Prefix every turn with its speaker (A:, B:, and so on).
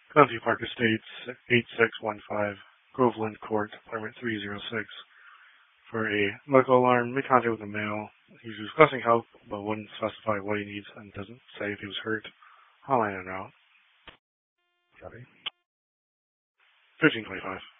A: Clancy Park Estates, 8615 Groveland Court, apartment 306. For a medical alarm, make contact with a male. He's requesting help, but wouldn't specify what he needs and doesn't say if he was hurt. Hotline en route. Copy. 1525.